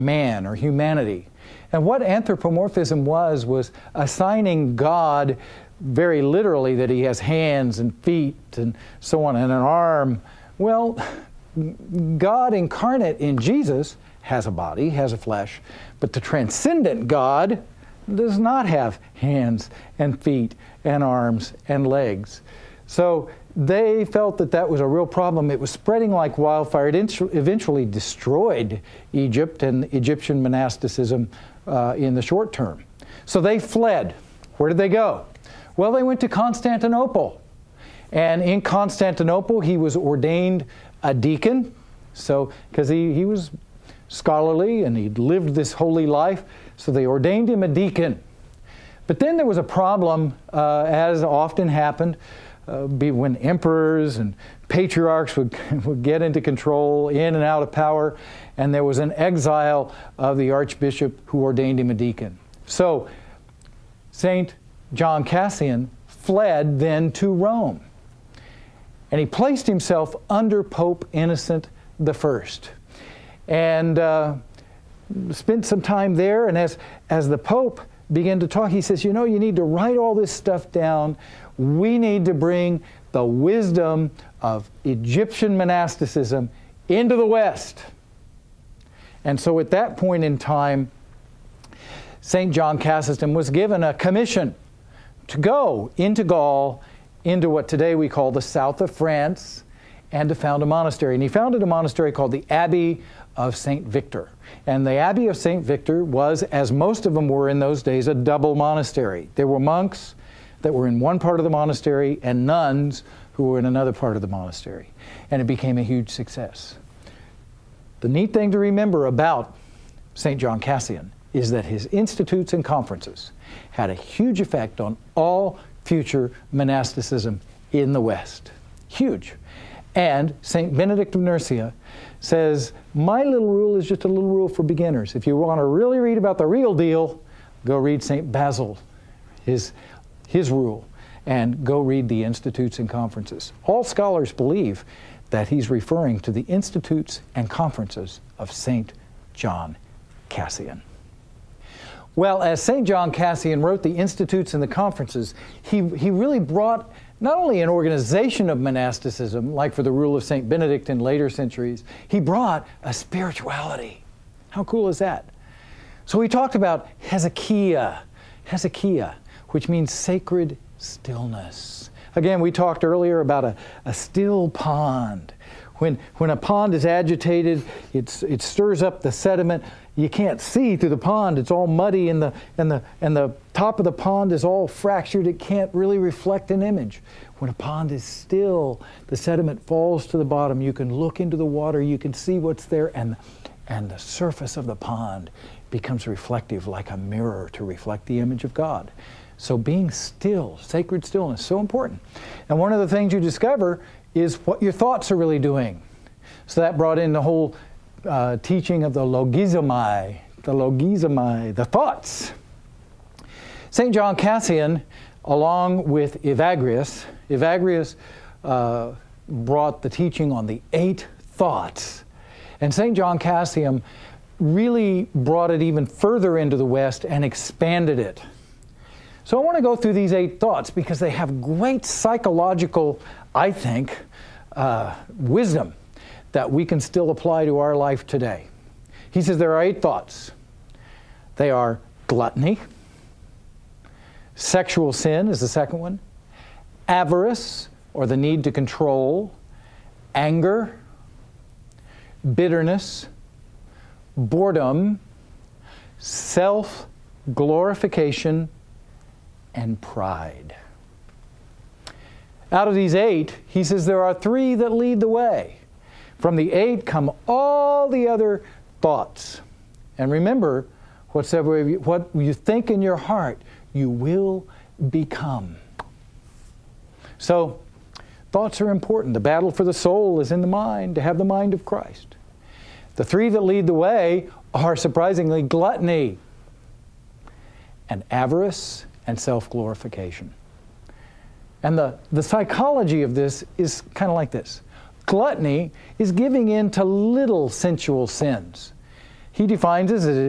man or humanity. And what anthropomorphism was assigning God very literally that he has hands and feet and so on and an arm. Well, God incarnate in Jesus has a body, has a flesh, but the transcendent God does not have hands and feet and arms and legs. So they felt that that was a real problem. It was spreading like wildfire. It eventually destroyed Egypt and Egyptian monasticism in the short term. So they fled. Where did they go? Well, they went to Constantinople. And in Constantinople, he was ordained a deacon. So, because he was scholarly and he'd lived this holy life, so they ordained him a deacon. But then there was a problem, as often happened, when emperors and patriarchs would get into control, in and out of power, and there was an exile of the archbishop who ordained him a deacon. So St. John Cassian fled then to Rome, and he placed himself under Pope Innocent I, and spent some time there. And as the Pope began to talk, he says, you know, you need to write all this stuff down. We need to bring the wisdom of Egyptian monasticism into the West. And so at that point in time, St. John Cassian was given a commission to go into Gaul, into what today we call the south of France, and to found a monastery. And he founded a monastery called the Abbey of St. Victor. And the Abbey of St. Victor was, as most of them were in those days, a double monastery. There were monks that were in one part of the monastery and nuns who were in another part of the monastery. And it became a huge success. The neat thing to remember about St. John Cassian is that his institutes and conferences had a huge effect on all future monasticism in the West. Huge. And St. Benedict of Nursia says, my little rule is just a little rule for beginners. If you want to really read about the real deal, go read St. Basil, his rule, and go read the Institutes and Conferences. All scholars believe that he's referring to the Institutes and Conferences of St. John Cassian. Well, as St. John Cassian wrote the Institutes and the Conferences, he really brought not only an organization of monasticism, like for the rule of St. Benedict in later centuries, he brought a spirituality. How cool is that? So we talked about Hezekiah, which means sacred stillness. Again, we talked earlier about a still pond. When a pond is agitated, it stirs up the sediment. You can't see through the pond. It's all muddy, and the top of the pond is all fractured. It can't really reflect an image. When a pond is still, the sediment falls to the bottom. You can look into the water. You can see what's there, and the surface of the pond becomes reflective, like a mirror to reflect the image of God. So being still, sacred stillness, so important. And one of the things you discover is what your thoughts are really doing. So that brought in the whole teaching of the logizomai, the thoughts. St. John Cassian, along with Evagrius brought the teaching on the 8 thoughts. And St. John Cassian really brought it even further into the West and expanded it. So I want to go through these 8 thoughts because they have great psychological, I think, wisdom that we can still apply to our life today. He says there are 8 thoughts. They are gluttony, sexual sin is the second one, avarice, or the need to control, anger, bitterness, boredom, self-glorification, and pride. Out of these 8, he says there are 3 that lead the way. From the 8 come all the other thoughts. And remember, what you think in your heart, you will become. So, thoughts are important. The battle for the soul is in the mind, to have the mind of Christ. The 3 that lead the way are, surprisingly, gluttony and avarice and self-glorification. And the psychology of this is kind of like this. Gluttony is giving in to little sensual sins. he defines it